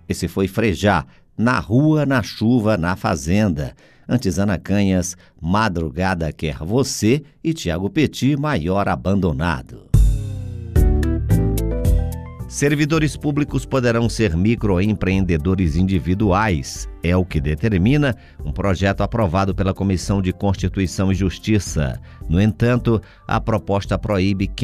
Esse foi Frejá, Na Rua, na Chuva, na Fazenda. Antes, Ana Canhas, Madrugada Quer Você e Tiago Petit, Maior Abandonado. Servidores públicos poderão ser microempreendedores individuais. É o que determina um projeto aprovado pela Comissão de Constituição e Justiça. No entanto, a proposta proíbe